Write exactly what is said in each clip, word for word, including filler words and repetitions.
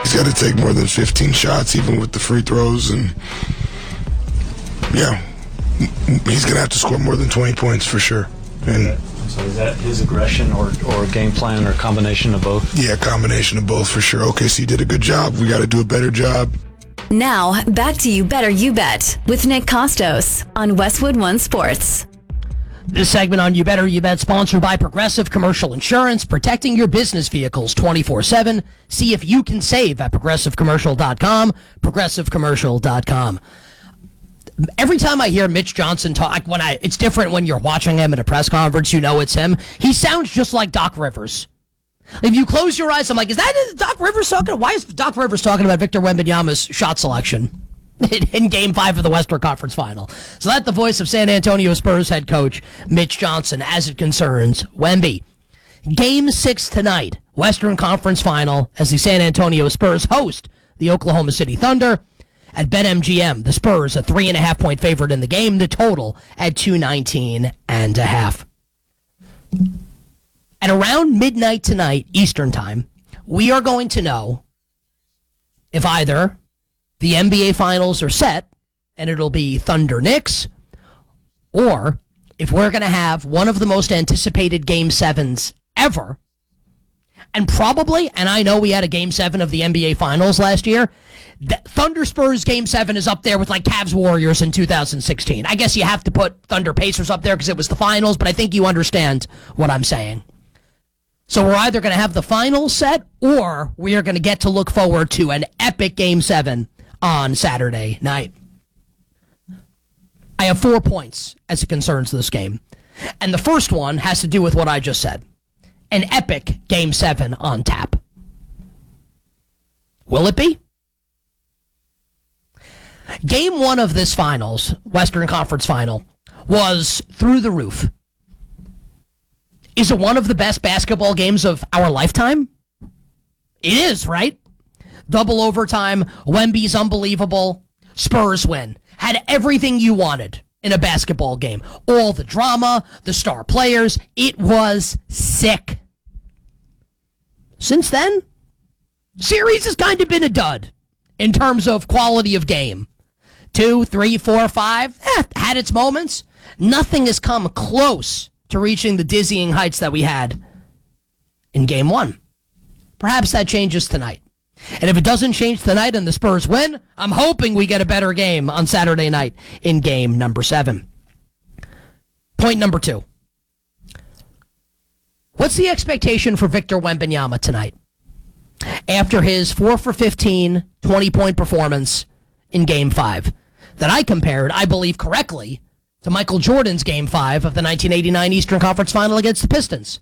he's got to take more than fifteen shots, even with the free throws, and yeah, he's going to have to score more than twenty points for sure. And so is that his aggression or, or game plan or combination of both? Yeah, combination of both for sure. O K C did a good job. We got to do a better job. Now, back to You Better You Bet with Nick Costos on Westwood One Sports. This segment on You Better You Bet sponsored by Progressive Commercial Insurance, protecting your business vehicles twenty-four seven. See if you can save at progressive commercial dot com, progressive commercial dot com. Every time I hear Mitch Johnson talk, when I, it's different when you're watching him at a press conference, you know it's him. He sounds just like Doc Rivers. If you close your eyes, I'm like, is that Doc Rivers talking? Why is Doc Rivers talking about Victor Wembanyama's shot selection in, in Game five of the Western Conference Final? So that's the voice of San Antonio Spurs head coach Mitch Johnson as it concerns Wemby. Game six tonight, Western Conference Final, as the San Antonio Spurs host the Oklahoma City Thunder at BetMGM. The Spurs a three and a half point favorite in the game, the total at two nineteen and a half. At around midnight tonight, Eastern Time, we are going to know if either the N B A Finals are set, and it'll be Thunder Knicks, or if we're going to have one of the most anticipated Game sevens ever, and probably, and I know we had a Game seven of the N B A Finals last year, the Thunder Spurs Game seven is up there with like Cavs Warriors in two thousand sixteen. I guess you have to put Thunder Pacers up there because it was the finals, but I think you understand what I'm saying. So we're either going to have the finals set, or we are going to get to look forward to an epic Game seven on Saturday night. I have four points as it concerns this game. And the first one has to do with what I just said. An epic Game seven on tap. Will it be? Game one of this finals, Western Conference Final, was through the roof. Is it one of the best basketball games of our lifetime? It is, right? Double overtime, Wemby's unbelievable, Spurs win. Had everything you wanted in a basketball game. All the drama, the star players. It was sick. Since then, series has kind of been a dud in terms of quality of game. Two, three, four, five, eh, had its moments. Nothing has come close to reaching the dizzying heights that we had in Game one. Perhaps that changes tonight. And if it doesn't change tonight and the Spurs win, I'm hoping we get a better game on Saturday night in game number seven. Point number two. What's the expectation for Victor Wembanyama tonight? After his four for fifteen, twenty-point performance in Game five that I compared, I believe correctly, to Michael Jordan's Game five of the nineteen eighty-nine Eastern Conference Final against the Pistons.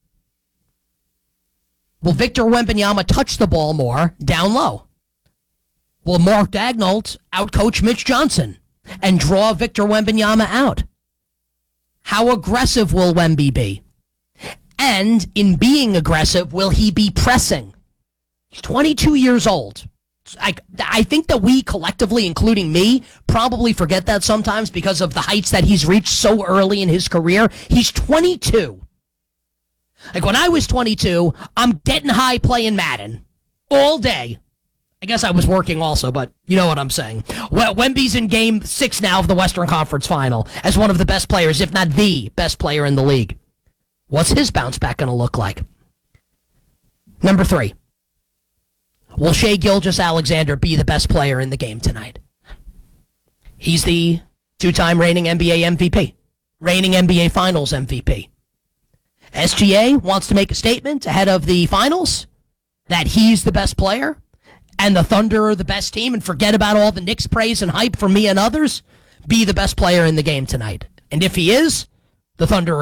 Will Victor Wembanyama touch the ball more down low? Will Mark Daigneault outcoach Mitch Johnson and draw Victor Wembanyama out? How aggressive will Wemby be? And in being aggressive, will he be pressing? He's twenty-two years old. I, I think that we collectively, including me, probably forget that sometimes because of the heights that he's reached so early in his career. He's twenty-two. Like when I was twenty-two, I'm getting high playing Madden all day. I guess I was working also, but you know what I'm saying. Well, Wemby's in game six now of the Western Conference Final as one of the best players, if not the best player in the league. What's his bounce back going to look like? Number three. Will Shai Gilgeous-Alexander be the best player in the game tonight? He's the two-time reigning N B A M V P, reigning N B A Finals M V P. S G A wants to make a statement ahead of the finals that he's the best player and the Thunder are the best team, and forget about all the Knicks praise and hype from me and others. Be the best player in the game tonight. And if he is, the Thunder